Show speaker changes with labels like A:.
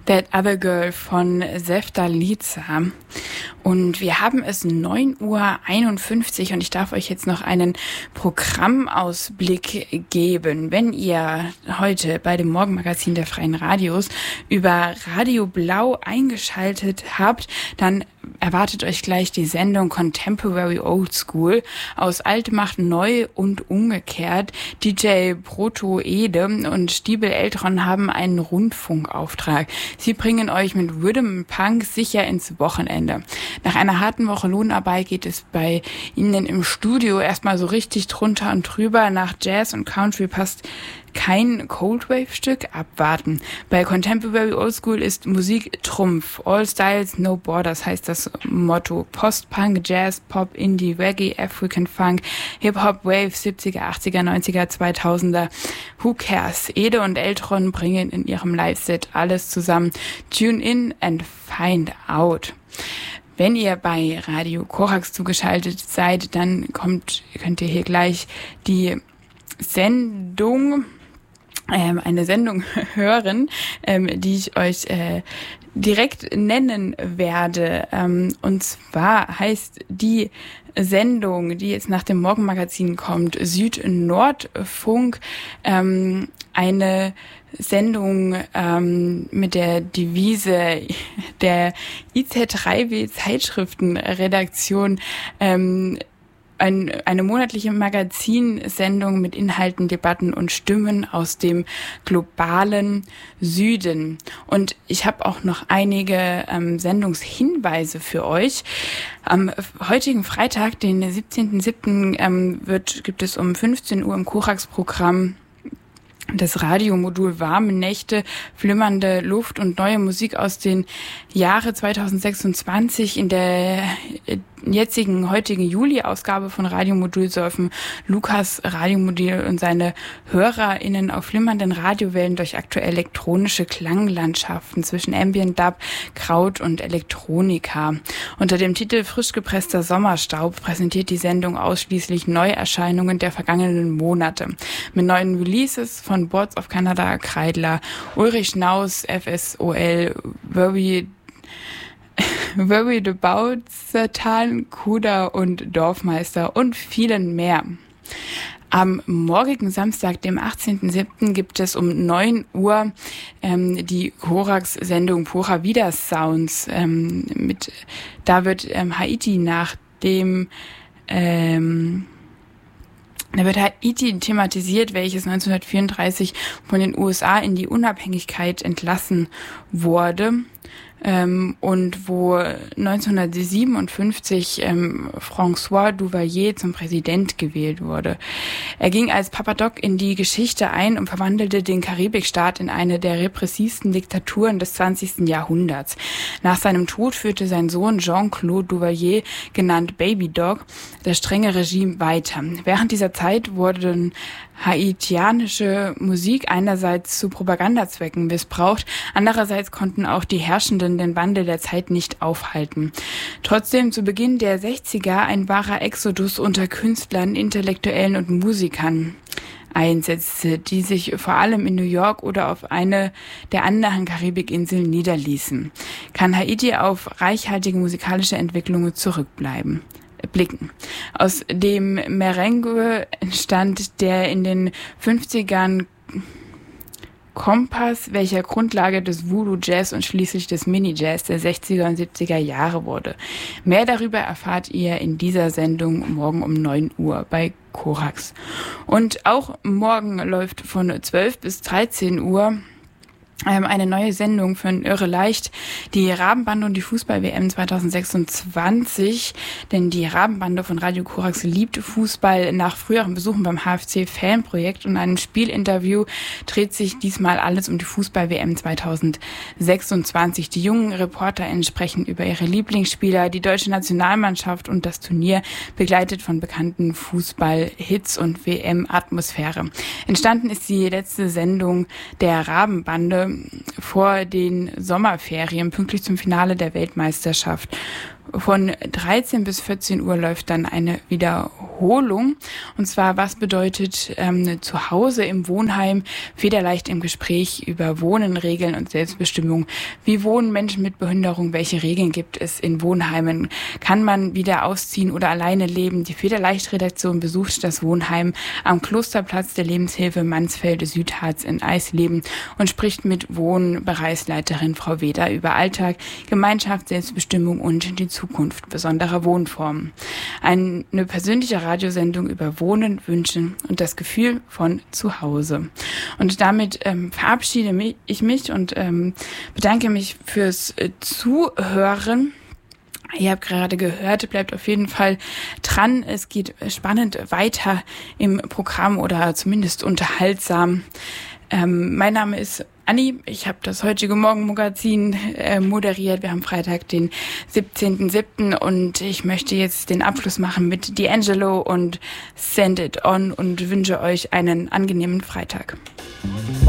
A: That Other Girl von Seftaliza. Und wir haben es 9:51 Uhr und ich darf euch jetzt noch einen Programmausblick geben. Wenn ihr heute bei dem Morgenmagazin der Freien Radios über Radio Blau eingeschaltet habt, dann erwartet euch gleich die Sendung Contemporary Old School. Aus Alte macht neu und umgekehrt. DJ Proto Ede und Stiebel Eltron haben einen Rundfunkauftrag. Sie bringen euch mit Rhythm Punk sicher ins Wochenende. Nach einer harten Woche Lohnarbeit geht es bei ihnen im Studio erstmal so richtig drunter und drüber. Nach Jazz und Country passt kein Coldwave-Stück, abwarten. Bei Contemporary Old School ist Musik Trumpf. All Styles, No Borders heißt das Motto. Post-Punk, Jazz, Pop, Indie, Reggae, African Funk, Hip-Hop, Wave, 70er, 80er, 90er, 2000er. Who cares? Ede und Eltron bringen in ihrem Live-Set alles zusammen. Tune in and find out. Wenn ihr bei Radio Korax zugeschaltet seid, dann könnt ihr hier gleich die eine Sendung hören, die ich euch direkt nennen werde. Und zwar heißt die Sendung, die jetzt nach dem Morgenmagazin kommt, Süd-Nord-Funk, eine Sendung mit der Devise der IZ3W Zeitschriftenredaktion, eine monatliche Magazinsendung mit Inhalten, Debatten und Stimmen aus dem globalen Süden. Und ich habe auch noch einige Sendungshinweise für euch. Am heutigen Freitag, den 17.07., gibt es um 15 Uhr im Korax-Programm das Radiomodul Warme Nächte, flimmernde Luft und neue Musik aus den Jahre 2026. In der heutigen Juli-Ausgabe von Radiomodul surfen Lukas Radiomodul und seine HörerInnen auf flimmernden Radiowellen durch aktuell elektronische Klanglandschaften zwischen Ambient Dub, Kraut und Elektronika. Unter dem Titel Frisch gepresster Sommerstaub präsentiert die Sendung ausschließlich Neuerscheinungen der vergangenen Monate. Mit neuen Releases von Boards of Canada, Kreidler, Ulrich Naus, FSOL, Worried About, Satan, Kuda und Dorfmeister und vielen mehr. Am morgigen Samstag, dem 18.07., gibt es um 9 Uhr die Korax-Sendung Pura Vida Sounds. Da wird Haiti Da wird Haiti thematisiert, welches 1934 von den USA in die Unabhängigkeit entlassen wurde. Und wo 1957 François Duvalier zum Präsident gewählt wurde. Er ging als Papa Doc in die Geschichte ein und verwandelte den Karibikstaat in eine der repressivsten Diktaturen des 20. Jahrhunderts. Nach seinem Tod führte sein Sohn Jean-Claude Duvalier, genannt Baby Doc, das strenge Regime weiter. Während dieser Zeit wurden haitianische Musik einerseits zu Propagandazwecken missbraucht, andererseits konnten auch die Herrschenden den Wandel der Zeit nicht aufhalten. Trotzdem zu Beginn der 60er ein wahrer Exodus unter Künstlern, Intellektuellen und Musikern einsetzte, die sich vor allem in New York oder auf eine der anderen Karibikinseln niederließen. Kann Haiti auf reichhaltige musikalische Entwicklungen blicken. Aus dem Merengue entstand der in den 50ern Kompass, welcher Grundlage des Voodoo Jazz und schließlich des Mini-Jazz der 60er und 70er Jahre wurde. Mehr darüber erfahrt ihr in dieser Sendung morgen um 9 Uhr bei Korax. Und auch morgen läuft von 12 bis 13 Uhr eine neue Sendung von Irre Leicht, die Rabenbande und die Fußball-WM 2026, denn die Rabenbande von Radio Korax liebt Fußball. Nach früheren Besuchen beim HFC-Fanprojekt und einem Spielinterview dreht sich diesmal alles um die Fußball-WM 2026. Die jungen ReporterInnen sprechen über ihre Lieblingsspieler, die deutsche Nationalmannschaft und das Turnier, begleitet von bekannten Fußball-Hits und WM-Atmosphäre. Entstanden ist die letzte Sendung der Rabenbande vor den Sommerferien, pünktlich zum Finale der Weltmeisterschaft. Von 13 bis 14 Uhr läuft dann eine Wiederholung. Und zwar, was bedeutet zu Hause im Wohnheim, federleicht im Gespräch über Wohnen, Regeln und Selbstbestimmung. Wie wohnen Menschen mit Behinderung? Welche Regeln gibt es in Wohnheimen? Kann man wieder ausziehen oder alleine leben? Die Federleicht-Redaktion besucht das Wohnheim am Klosterplatz der Lebenshilfe Mansfelde Südharz in Eisleben und spricht mit Wohnbereichsleiterin Frau Weder über Alltag, Gemeinschaft, Selbstbestimmung und die Zukunft besonderer Wohnformen. Eine persönliche Radiosendung über Wohnen, Wünschen und das Gefühl von Zuhause. Und damit verabschiede ich mich und bedanke mich fürs Zuhören. Ihr habt gerade gehört, bleibt auf jeden Fall dran. Es geht spannend weiter im Programm oder zumindest unterhaltsam. Mein Name ist Anni, ich habe das heutige Morgenmagazin moderiert. Wir haben Freitag, den 17.07. und ich möchte jetzt den Abschluss machen mit D'Angelo und Send It On und wünsche euch einen angenehmen Freitag.